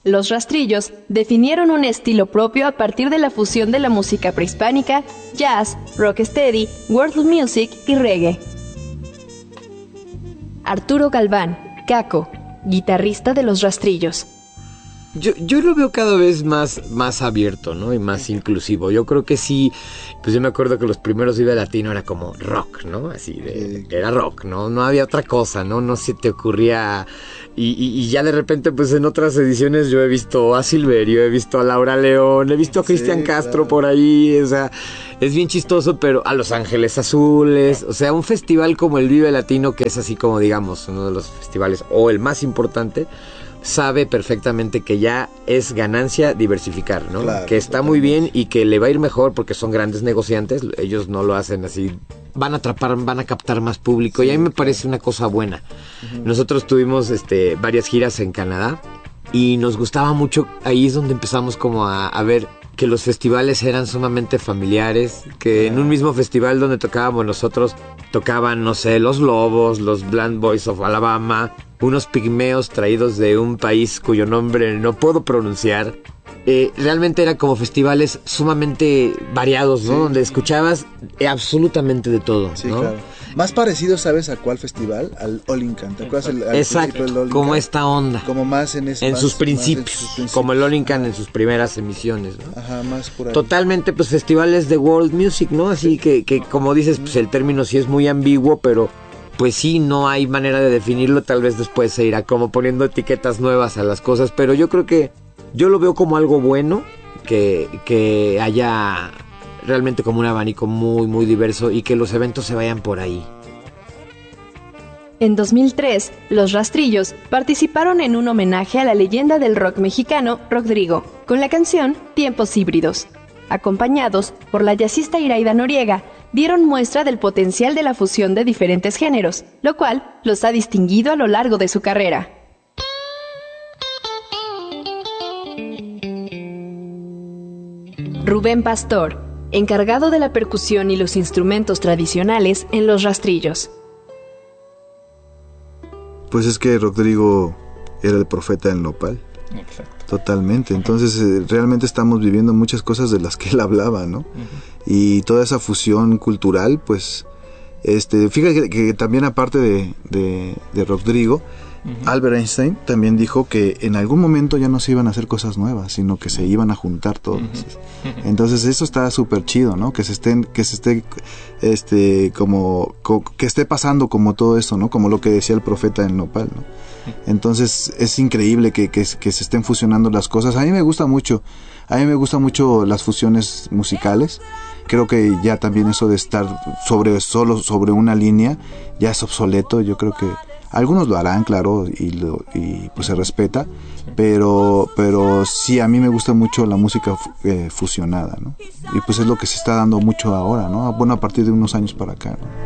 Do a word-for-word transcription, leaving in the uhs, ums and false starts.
Los Rastrillos definieron un estilo propio a partir de la fusión de la música prehispánica, jazz, rocksteady, world music y reggae. Arturo Galván, Caco, guitarrista de Los Rastrillos. Yo, yo lo veo cada vez más, más abierto, ¿no? Y más inclusivo. Yo creo que sí, pues yo me acuerdo que los primeros Vive Latino era como rock, ¿no? Así de, era rock, ¿no? No había otra cosa, ¿no? No se te ocurría. Y, y, y ya de repente, pues en otras ediciones yo he visto a Silverio, he visto a Laura León, he visto a Cristian sí, Castro claro. por ahí, o sea, es bien chistoso, pero a Los Ángeles Azules, o sea, un festival como el Vive Latino, que es así como, digamos, uno de los festivales, o el más importante, sabe perfectamente que ya es ganancia diversificar, ¿no? Claro, que está muy bien y que le va a ir mejor porque son grandes negociantes, ellos no lo hacen así, van a atrapar, van a captar más público, sí, y a mí me claro. parece una cosa buena. Uh-huh. Nosotros tuvimos este, varias giras en Canadá y nos gustaba mucho, ahí es donde empezamos como a, a ver que los festivales eran sumamente familiares, que en un mismo festival donde tocábamos nosotros, tocaban, no sé, los Lobos, los Bland Boys of Alabama, unos pigmeos traídos de un país cuyo nombre no puedo pronunciar. Eh, realmente eran como festivales sumamente variados, ¿no? Sí. Donde escuchabas absolutamente de todo, sí, ¿no? Claro. Más parecido, ¿sabes a cuál festival? Al All In Can. ¿Te acuerdas? El, al Exacto, del All In como Can? Esta onda. Como más en ese, en, más, sus principios, más en sus principios. Como el All In Can en sus primeras emisiones, ¿no? Ajá, más por ahí. Totalmente, pues festivales de world music, ¿no? Así sí. que, que, como dices, pues el término sí es muy ambiguo, pero pues sí, no hay manera de definirlo. Tal vez después se irá como poniendo etiquetas nuevas a las cosas, pero yo creo que yo lo veo como algo bueno, que, que haya realmente como un abanico muy, muy diverso y que los eventos se vayan por ahí. En dos mil tres, Los Rastrillos participaron en un homenaje a la leyenda del rock mexicano, Rodrigo, con la canción Tiempos Híbridos. Acompañados por la jazzista Iraida Noriega, dieron muestra del potencial de la fusión de diferentes géneros, lo cual los ha distinguido a lo largo de su carrera. Rubén Pastor, encargado de la percusión y los instrumentos tradicionales en Los Rastrillos. Pues es que Rodrigo era el profeta del nopal. Exacto. Totalmente. Entonces eh, realmente estamos viviendo muchas cosas de las que él hablaba, ¿no? Uh-huh. Y toda esa fusión cultural, pues, este, fíjate que, que también aparte de, de, de Rodrigo, uh-huh. Albert Einstein también dijo que en algún momento ya no se iban a hacer cosas nuevas, sino que se iban a juntar todas. Uh-huh. Entonces eso está súper chido, ¿no? Que se estén, que se esté, este, como, co, que esté pasando como todo eso, ¿no? Como lo que decía el profeta del nopal, ¿no? Entonces es increíble que, que, que se estén fusionando las cosas. A mí me gusta mucho, a mí me gustan mucho las fusiones musicales. Creo que ya también eso de estar sobre solo sobre una línea ya es obsoleto. Yo creo que algunos lo harán, claro, y, lo, y pues se respeta, pero pero sí, a mí me gusta mucho la música eh, fusionada, ¿no? Y pues es lo que se está dando mucho ahora, ¿no? Bueno, a partir de unos años para acá, ¿no?